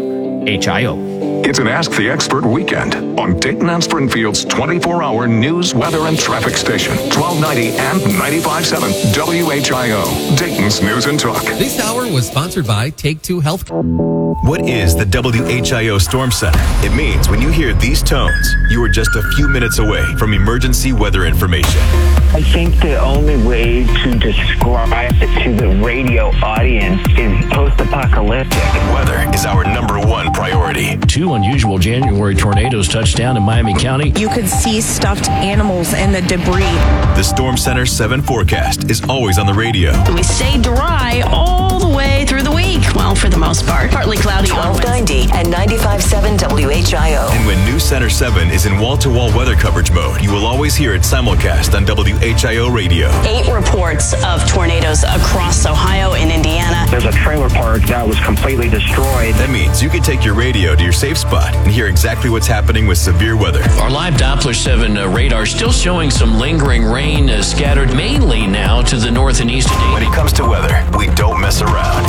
W H I O. It's an Ask the Expert weekend on Dayton and Springfield's twenty-four hour news, weather, and traffic station, twelve ninety and ninety-five point seven W H I O, Dayton's News and Talk. This hour was sponsored by Take Two Health. What is the W H I O Storm Center? It means when you hear these tones, you are just a few minutes away from emergency weather information. I think the only way to describe it to the radio audience is post-apocalyptic. Weather is our number one priority. Two unusual January tornadoes touched down in Miami County. You could see stuffed animals and the debris. The Storm Center seven forecast is always on the radio. We stay dry all the way through the week. Well, for the most part. Partly cloudy. twelve ninety and ninety-five point seven W H I O. And when News Center seven is in wall-to-wall weather coverage mode, you will always hear it simulcast on W H I O radio. Eight reports of tornadoes across Ohio and Indiana. There's a trailer park that was completely destroyed. That means you can take your radio to your safe spot and hear exactly what's happening with severe weather. Our live Doppler seven uh, radar still showing some lingering rain uh, scattered mainly now to the north and east. When it comes to weather, we don't mess around.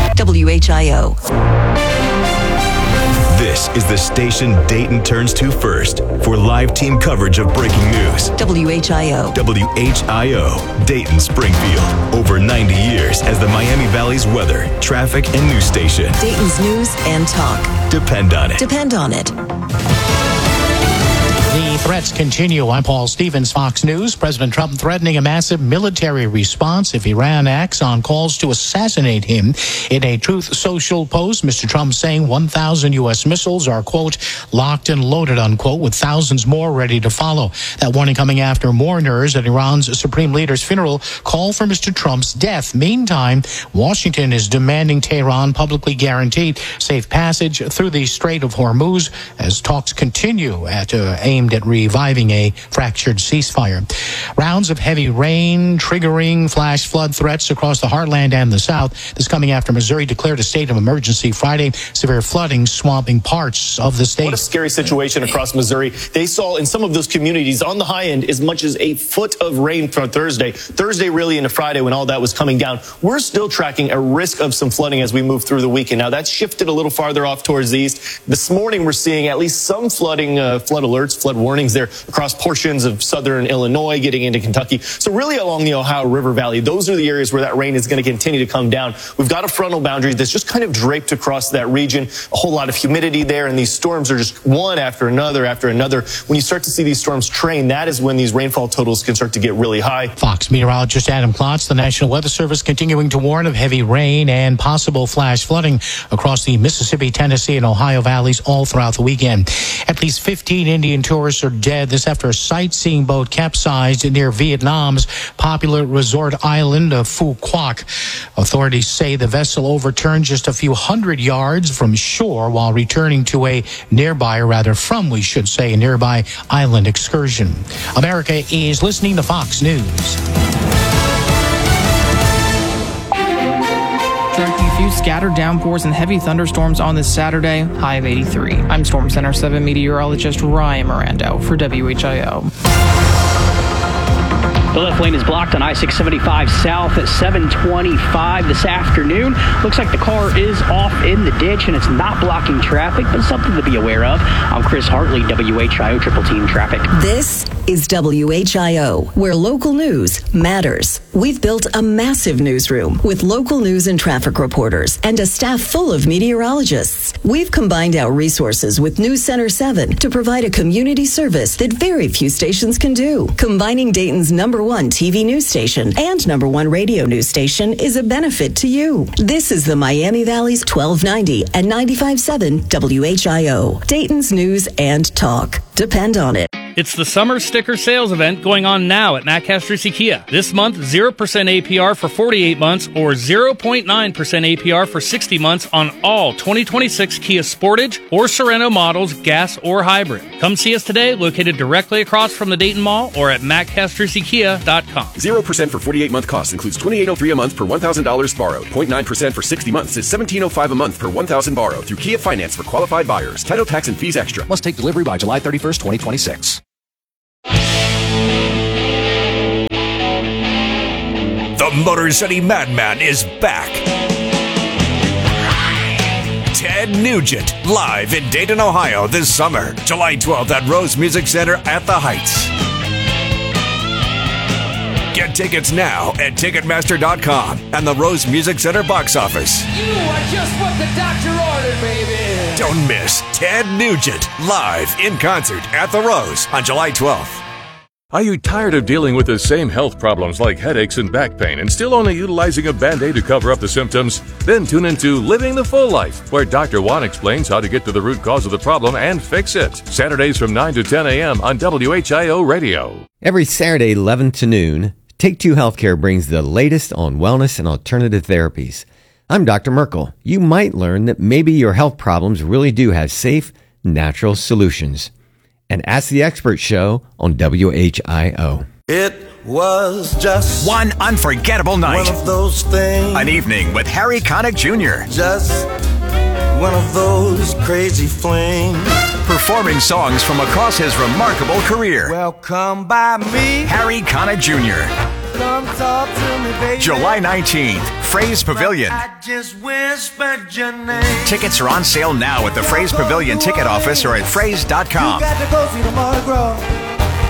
W H I O. This is the station Dayton turns to first for live team coverage of breaking news. W H I O. W H I O, Dayton, Springfield. Over ninety years as the Miami Valley's weather, traffic, and news station. Dayton's News and Talk. Depend on it. Depend on it. The threats continue. I'm Paul Stevens, Fox News. President Trump threatening a massive military response if Iran acts on calls to assassinate him. In a Truth Social post, Mister Trump saying one thousand U S missiles are, quote, locked and loaded, unquote, with thousands more ready to follow. That warning coming after mourners at Iran's supreme leader's funeral call for Mister Trump's death. Meantime, Washington is demanding Tehran publicly guarantee safe passage through the Strait of Hormuz as talks continue at uh, aimed at reviving a fractured ceasefire. Rounds of heavy rain triggering flash flood threats across the heartland and the south. This coming after Missouri declared a state of emergency Friday. Severe flooding swamping parts of the state. What a scary situation across Missouri. They saw in some of those communities on the high end as much as a foot of rain for Thursday. Thursday really into Friday when all that was coming down. We're still tracking a risk of some flooding as we move through the weekend. Now that's shifted a little farther off towards the east. This morning we're seeing at least some flooding, uh, flood alerts, flood warnings there across portions of southern Illinois, getting into Kentucky. So really along the Ohio River Valley, those are the areas where that rain is going to continue to come down. We've got a frontal boundary that's just kind of draped across that region, a whole lot of humidity there, and these storms are just one after another after another. When you start to see these storms train, that is when these rainfall totals can start to get really high. Fox meteorologist Adam Klotz, the National Weather Service continuing to warn of heavy rain and possible flash flooding across the Mississippi, Tennessee, and Ohio valleys all throughout the weekend. At least fifteen Indian tourists are dead. This after a sightseeing boat capsized near Vietnam's popular resort island of Phu Quoc. Authorities say the vessel overturned just a few hundred yards from shore while returning to a nearby, or rather from, we should say, a nearby island excursion. America is listening to Fox News. Tracking a few scattered downpours and heavy thunderstorms on this Saturday, high of eighty-three. I'm Storm Center seven meteorologist Ryan Mirando for W H I O. The left lane is blocked on I six seventy-five south at seven twenty-five this afternoon. Looks like the car is off in the ditch and it's not blocking traffic, but something to be aware of. I'm Chris Hartley, W H I O Triple Team Traffic. This is W H I O, where local news matters. We've built a massive newsroom with local news and traffic reporters and a staff full of meteorologists. We've combined our resources with News Center seven to provide a community service that very few stations can do. Combining Dayton's number one T V news station and number one radio news station is a benefit to you. This is the Miami Valley's twelve ninety and ninety-five point seven W H I O, Dayton's news and talk. Depend on it. It's the summer sticker sales event going on now at Matt Castrucci Kia. This month, zero percent A P R for forty-eight months or zero point nine percent A P R for sixty months on all twenty twenty-six Kia Sportage or Sorento models, gas or hybrid. Come see us today, located directly across from the Dayton Mall or at matt castrucci kia dot com. zero percent for forty-eight month cost includes twenty-eight oh three a month per one thousand dollars borrowed. zero point nine percent for sixty months is seventeen oh five a month per one thousand borrowed through Kia Finance for qualified buyers. Title, tax, and fees extra. Must take delivery by July thirty-first, twenty twenty-six. The Motor City Madman is back. Ted Nugent, live in Dayton, Ohio this summer, July twelfth at Rose Music Center at the Heights. Get tickets now at Ticketmaster dot com and the Rose Music Center box office. You are just what the doctor ordered, baby. Don't miss Ted Nugent, live in concert at the Rose on July twelfth. Are you tired of dealing with the same health problems like headaches and back pain and still only utilizing a Band-Aid to cover up the symptoms? Then tune into Living the Full Life, where Doctor Juan explains how to get to the root cause of the problem and fix it. Saturdays from nine to ten a.m. on W H I O Radio. Every Saturday, eleven to noon, Take Two Healthcare brings the latest on wellness and alternative therapies. I'm Doctor Merkel. You might learn that maybe your health problems really do have safe, natural solutions. And Ask the Expert show on W H I O. It was just one unforgettable night. One of those things. An evening with Harry Connick Junior Just one of those crazy flings. Performing songs from across his remarkable career. Well, come by me, Harry Connick Junior Come talk to me, baby. July nineteenth, Fraze Pavilion. I just whispered your name. Tickets are on sale now at the Fraze Pavilion ticket office or at fraze dot com. You got to go see the Mardi Gras.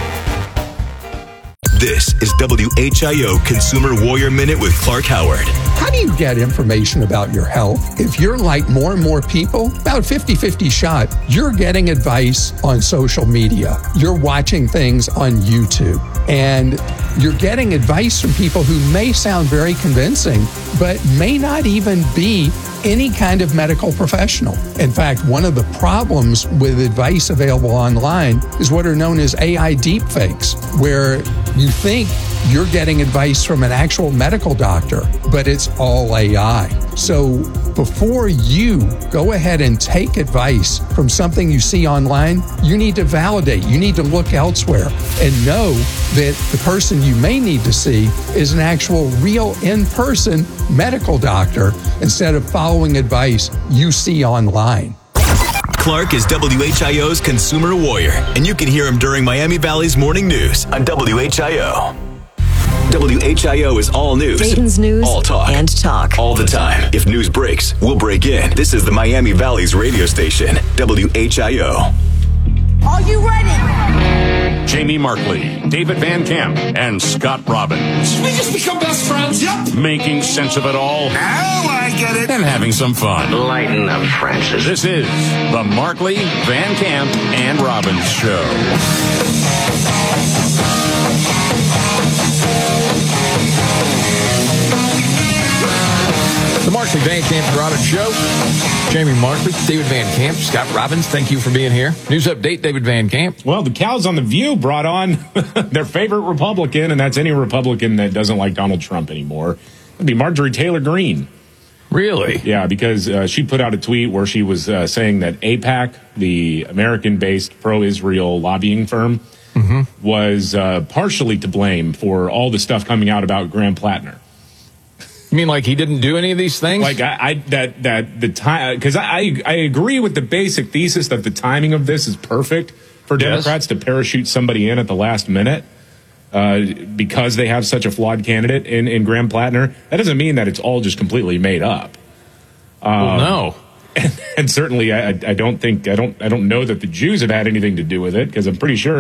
This is W H I O Consumer Warrior Minute with Clark Howard. How do you get information about your health? If you're like more and more people, about fifty-fifty shot, you're getting advice on social media. You're watching things on YouTube. And you're getting advice from people who may sound very convincing, but may not even be any kind of medical professional. In fact, one of the problems with advice available online is what are known as A I deepfakes, where you think you're getting advice from an actual medical doctor, but it's all A I. So before you go ahead and take advice from something you see online, you need to validate, you need to look elsewhere and know that the person you may need to see is an actual real in-person medical doctor instead of following advice you see online. Clark is W H I O's Consumer Warrior, and you can hear him during Miami Valley's Morning News on W H I O. W H I O is all news. Dayton's news all talk. and talk. All the time. If news breaks, we'll break in. This is the Miami Valley's radio station, W H I O. Are you ready? Jamie Markley, David Van Camp, and Scott Robbins. We just become best friends, yep. Making sense of it all. Now I get it. And having some fun. Lighten up, Francis. This is the Markley, Van Camp, and Robbins Show. The Markley, Van Camp, and Robbins Show. Jamie Markley, David Van Camp, Scott Robbins, thank you for being here. News update, David Van Camp. Well, the cows on The View brought on their favorite Republican, and that's any Republican that doesn't like Donald Trump anymore. It'd be Marjorie Taylor Greene. Really? Yeah, because uh, she put out a tweet where she was uh, saying that AIPAC, the American-based pro-Israel lobbying firm, mm-hmm. was uh, partially to blame for all the stuff coming out about Graham Plattner. You mean like he didn't do any of these things? Like I, I that that the time because I I agree with the basic thesis that the timing of this is perfect for Democrats yes. to parachute somebody in at the last minute uh, because they have such a flawed candidate in, in Graham Plattner. That doesn't mean that it's all just completely made up. Um, well, no, and, and certainly I, I don't think I don't I don't know that the Jews have had anything to do with it because I'm pretty sure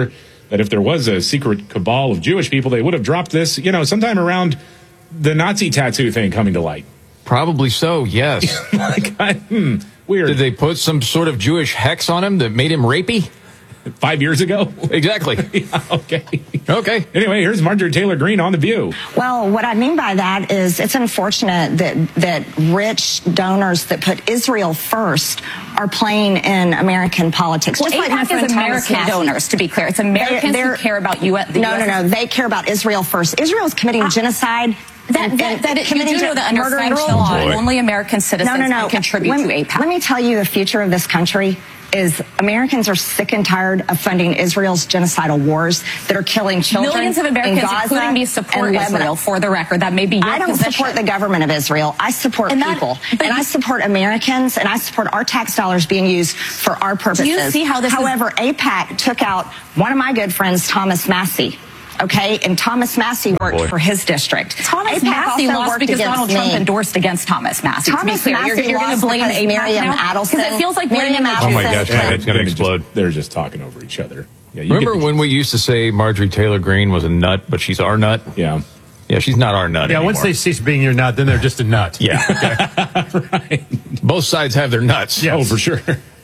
that if there was a secret cabal of Jewish people, they would have dropped this, you know, sometime around the Nazi tattoo thing coming to light. Probably so, yes. Like, I, hmm, weird. Did they put some sort of Jewish hex on him that made him rapey? Five years ago? Exactly. Yeah, okay. Okay. Anyway, here's Marjorie Taylor Greene on The View. Well, what I mean by that is it's unfortunate that, that rich donors that put Israel first are playing in American politics. Well, Just like my AIPAC friend is Thomas American Massey. donors, to be clear. It's Americans They're- who care about U S. The No, U S. no, no. They care about Israel first. Israel is committing Ah. genocide. That, and- that, and that, you committing do know gen- that under murder and French rule. law, Boy. only American citizens No, no, no. can contribute let, to AIPAC. Let me tell you the future of this country is Americans are sick and tired of funding Israel's genocidal wars that are killing children. Millions of Americans, in Gaza including me, support and Lebanon. Israel, for the record. That may be your I don't position. support the government of Israel. I support And that- people. but And I you- support Americans, and I support our tax dollars being used for our purposes. Do you see how this is- However, AIPAC took out one of my good friends, Thomas Massey. Okay, and Thomas Massey worked Boy. for his district. Thomas AIPAC Massey also lost worked because against Donald Trump me. endorsed against Thomas Massey. Thomas to be clear, Massey you're, you're going lost to blame because AIPAC Miriam now? Adelson- Because it feels like Miriam blaming the Adelson- Oh my gosh, Clinton. it's gonna explode. They're just talking over each other. Yeah, you Remember get- when we used to say Marjorie Taylor Greene was a nut, but she's our nut? Yeah. Yeah, she's not our nut Yeah, anymore. once they cease being your nut, then they're just a nut. Yeah. Right. Both sides have their nuts. Yes. Oh, for sure.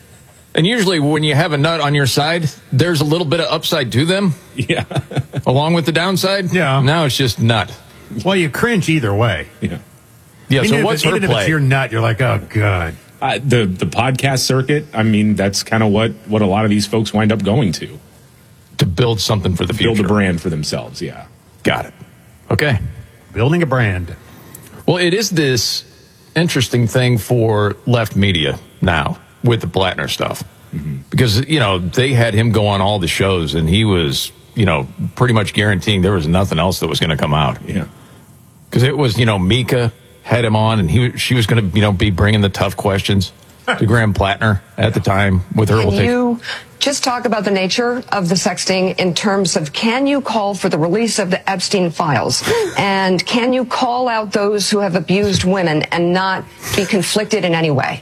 And usually when you have a nut on your side, there's a little bit of upside to them. Yeah. Along with the downside. Yeah. Now it's just nut. Well, you cringe either way. Yeah. Yeah, Even so if what's it- her even if play? it's your nut, you're like, oh, God. Uh, the the podcast circuit, I mean, that's kind of what, what a lot of these folks wind up going to. To build something for the future. Build a brand for themselves, yeah. Got it. Okay. Building a brand. Well, it is this interesting thing for left media now with the Blattner stuff. Mm-hmm. Because, you know, they had him go on all the shows and he was, you know, pretty much guaranteeing there was nothing else that was going to come out. Yeah. Because it was, you know, Mika had him on and he she was going to, you know, be bringing the tough questions to Graham Plattner at the time with her. Can you just talk about the nature of the sexting in terms of can you call for the release of the Epstein files? And can you call out those who have abused women and not be conflicted in any way?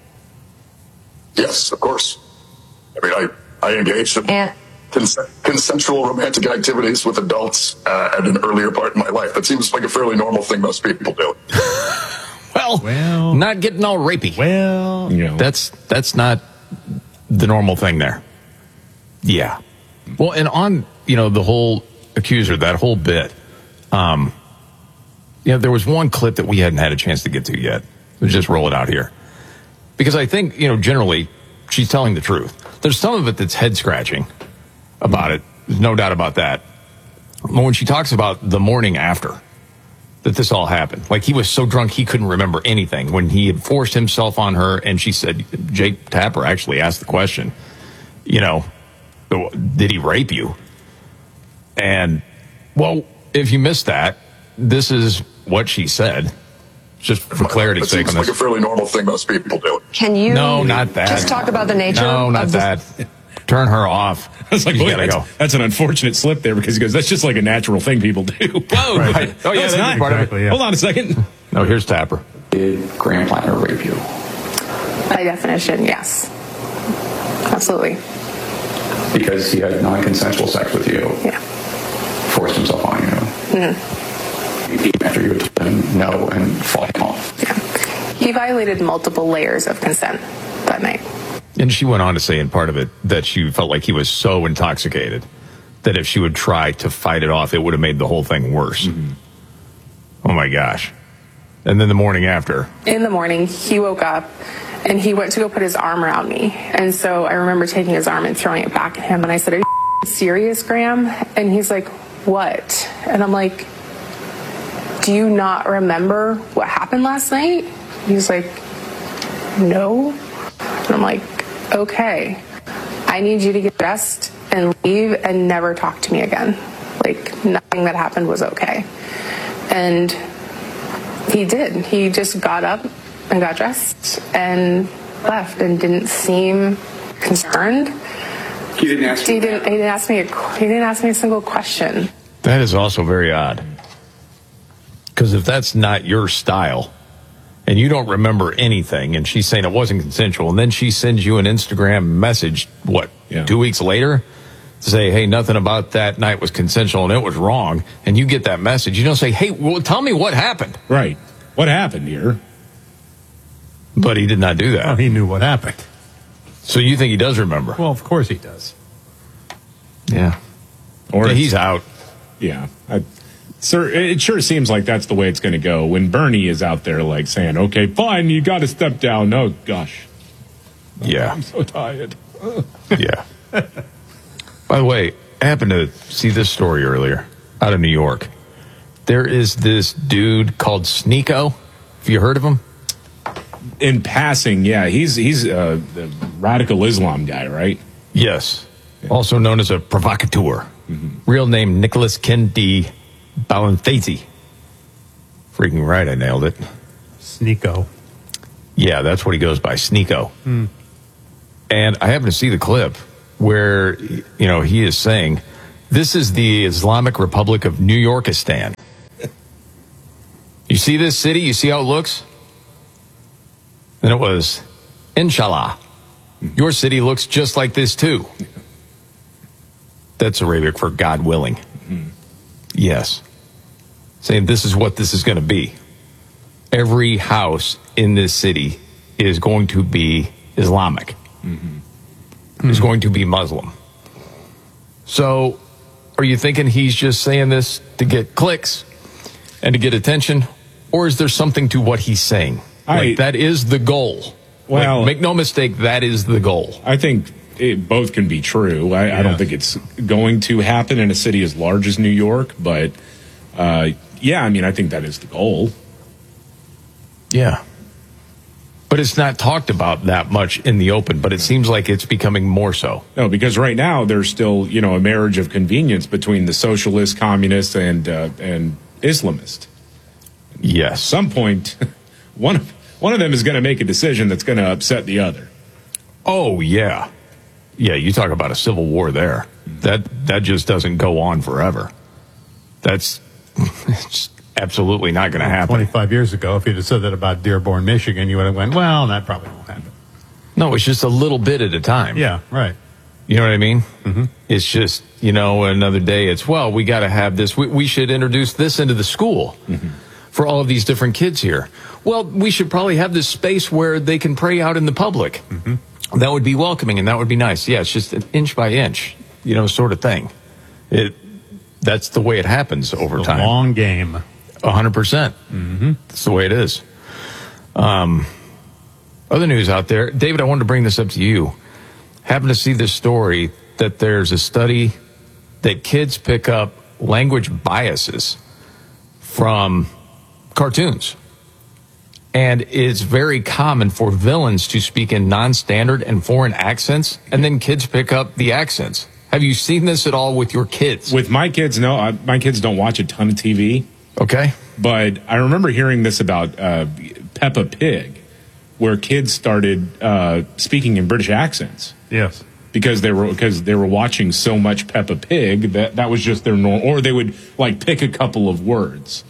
Yes, of course. I mean, I, I engaged in And cons- consensual romantic activities with adults uh, at an earlier part in my life. That seems like a fairly normal thing most people do. Well, well, not getting all rapey. Well, you know. That's that's not the normal thing there. Yeah. Well, and on, you know, the whole accuser, that whole bit, um, you know, there was one clip that we hadn't had a chance to get to yet. Let's just roll it out here. Because I think, you know, generally, she's telling the truth. There's some of it that's head scratching about it. There's no doubt about that. But when she talks about the morning after that this all happened, like he was so drunk he couldn't remember anything when he had forced himself on her, and she said, Jake Tapper actually asked the question, you know, did he rape you? And, well, if you missed that, this is what she said. Just for clarity's sake That on seems this. like a fairly normal thing most people do. can you No, not that. just talk about the nature No, not of the that. Turn her off. I was like, She's boy, gotta that's, go. that's an unfortunate slip there because he goes, that's just like a natural thing people do. Whoa. Right. Oh, yeah, That's that's not. part of it. Exactly, yeah. Hold on a second. No, here's Tapper. Did Graham Plattner rape you? By definition, yes. Absolutely. Because he had non-consensual sex with you. Yeah. Forced himself on you. Mm-hmm. Even after you would tell him no and fought him off. Yeah. He violated multiple layers of consent that night. And she went on to say in part of it that she felt like he was so intoxicated that if she would try to fight it off, it would have made the whole thing worse. Mm-hmm. Oh, my gosh. And then the morning after. In the morning, he woke up and he went to go put his arm around me. And so I remember taking his arm and throwing it back at him. And I said, are you serious, Graham? And he's like, what? And I'm like, do you not remember what happened last night? He's like, no. And I'm like, okay, I need you to get dressed and leave and never talk to me again. Like, nothing that happened was okay. And he did. He just got up and got dressed and left and didn't seem concerned. He didn't ask He didn't, he didn't ask me a, he didn't ask me a single question. That is also very odd. Because if that's not your style and you don't remember anything and she's saying it wasn't consensual and then she sends you an Instagram message, what, yeah. two weeks later say, hey, nothing about that night was consensual and it was wrong, and you get that message, you don't say, hey, well, tell me what happened. Right. What happened here? But he did not do that. Well, he knew what happened. So you think he does remember? Well, of course he does. Yeah. Or yeah, he's out. Yeah. I, sir, it sure seems like that's the way it's going to go when Bernie is out there like saying, okay, fine, you got to step down. Oh, gosh. Yeah. I'm so tired. Yeah. By the way, I happened to see this story earlier out of New York. There is this dude called Sneeko. Have you heard of him? In passing, yeah. He's he's uh, the radical Islam guy, right? Yes. Also known as a provocateur. Mm-hmm. Real name Nicholas Kendi Balanthese. Freaking right, I nailed it. Sneeko. Yeah, that's what he goes by, Sneeko. Hmm. And I happen to see the clip where, you know, he is saying, this is the Islamic Republic of New Yorkistan. You see this city? You see how it looks? And it was, Inshallah, your city looks just like this too. That's Arabic for God willing. Mm-hmm. Yes. Saying this is what this is going to be. Every house in this city is going to be Islamic. Mm-hmm. Mm-hmm. Is going to be Muslim. So, are you thinking he's just saying this to get clicks and to get attention? Or is there something to what he's saying? I, like, that is the goal. Well, like, make no mistake, that is the goal. I think it, both can be true. I, yeah. I don't think it's going to happen in a city as large as New York, but uh, yeah, I mean, I think that is the goal. Yeah. But it's not talked about that much in the open, but it seems like it's becoming more so. No, because right now there's still, you know, a marriage of convenience between the socialist, communist, and uh, and Islamist. Yes. At some point, one of, one of them is going to make a decision that's going to upset the other. Oh, yeah. Yeah, you talk about a civil war there. That that just doesn't go on forever. That's it's absolutely not going to happen. twenty-five years ago, if you'd have said that about Dearborn, Michigan, you would have went, well, that probably won't happen. No, it's just a little bit at a time. Yeah, right. You know what I mean? Mm-hmm. It's just, you know, another day it's, well, we got to have this. We, we should introduce this into the school mm-hmm. for all of these different kids here. Well, we should probably have this space where they can pray out in the public. Mm-hmm. That would be welcoming and that would be nice. Yeah, it's just an inch by inch, you know, sort of thing. It That's the way it happens over it's time. A long game. A hundred percent. That's the way it is. Um, other news out there. David, I wanted to bring this up to you. Happened to see this story that there's a study that kids pick up language biases from cartoons. And it's very common for villains to speak in non-standard and foreign accents, and then kids pick up the accents. Have you seen this at all with your kids? With my kids, no. I, my kids don't watch a ton of T V. Okay. But I remember hearing this about uh, Peppa Pig, where kids started uh, speaking in British accents. Yes. Because they were because they were watching so much Peppa Pig that that was just their norm. Or they would like pick a couple of words.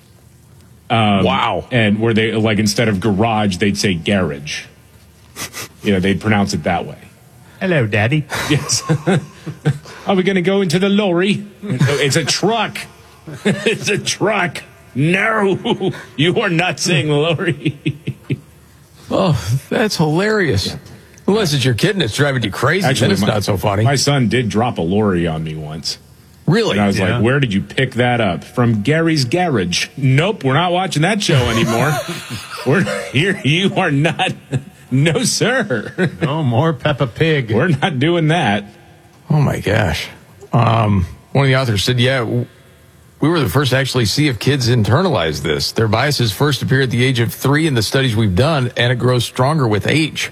Um, wow. And where they like instead of garage, they'd say garage. You know, they'd pronounce it that way. Hello, Daddy. Yes. Are we going to go into the lorry? It's a truck. It's a truck. No, you are not saying lorry. Oh, that's hilarious. Yeah. Unless it's your kid and it's driving you crazy, Actually, then it's my, not so funny. My son did drop a lorry on me once. Really? And I was yeah. like, where did you pick that up? From Gary's Garage. Nope, we're not watching that show anymore. We're here. You are not. No, sir. No more Peppa Pig. We're not doing that. Oh, my gosh. Um, one of the authors said, yeah, we were the first to actually see if kids internalize this. Their biases first appear at the age of three in the studies we've done, and it grows stronger with age.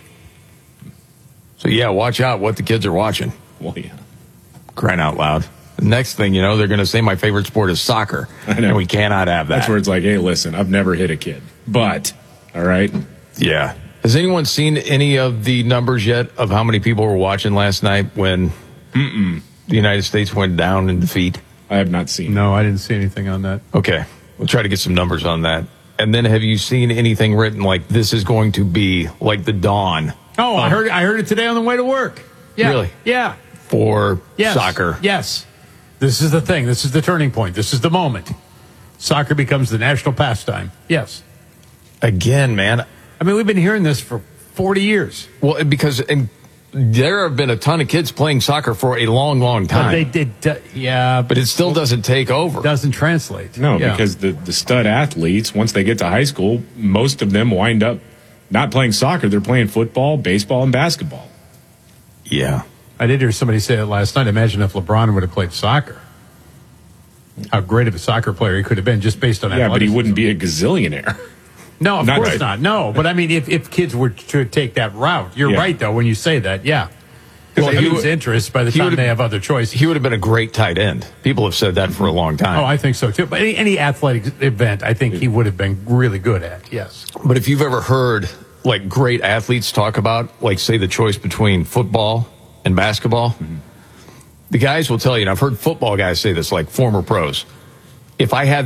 So, yeah, watch out what the kids are watching. Well, yeah. Crying out loud. The next thing you know, they're going to say my favorite sport is soccer. I know. And we cannot have that. That's where it's like, hey, listen, I've never hit a kid. But, all right. Yeah. Has anyone seen any of the numbers yet of how many people were watching last night when Mm-mm. the United States went down in defeat? I have not seen. No, I didn't see anything on that. Okay. We'll try to get some numbers on that. And then have you seen anything written like this is going to be like the dawn? Oh, I heard I heard it today on the way to work. Yeah. Really? Yeah. for yes. soccer. Yes. This is the thing. This is the turning point. This is the moment. Soccer becomes the national pastime. Yes. Again, man. I mean, we've been hearing this for forty years. Well, because and there have been a ton of kids playing soccer for a long, long time. But they did, uh, yeah. But it still doesn't take over. Doesn't translate. No, yeah. because the, the stud athletes, once they get to high school, most of them wind up not playing soccer. They're playing football, baseball, and basketball. Yeah. I did hear somebody say it last night. Imagine if LeBron would have played soccer. How great of a soccer player he could have been just based on Yeah, but he wouldn't be a gazillionaire. No, of Not course right. not. No, but I mean, if, if kids were to take that route, you're Yeah. right, though, when you say that, yeah. Well, Well, he lose would- interest by the he time would- they have other choices. He would have been a great tight end. People have said that for a long time. Oh, I think so, too. But any, any athletic event, I think he would have been really good at, yes. But if you've ever heard, like, great athletes talk about, like, say, the choice between football and basketball, mm-hmm. the guys will tell you, and I've heard football guys say this, like former pros, if I had